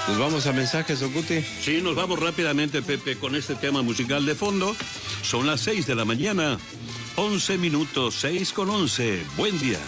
¿Nos vamos a mensajes, Ocuti? Sí, nos vamos rápidamente, Pepe, con este tema musical de fondo. Son las 6 de la mañana, 11 minutos, 6:11. Buen día.